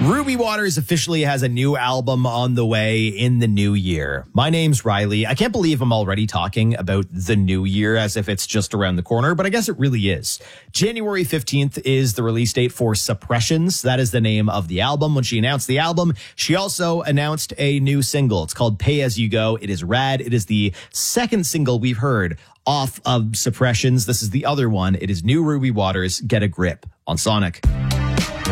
Ruby Waters officially has a new album on the way in the new year. My name's Riley. I can't believe I'm already talking about the new year as if it's just around the corner, but I guess it really is. January 15th is the release date for Suppressions. That is the name of the album. When she announced the album, she also announced a new single. It's called Pay As You Go. It is rad. It is the second single we've heard off of Suppressions. This is the other one. It is new Ruby Waters, Get a Grip on Sonic.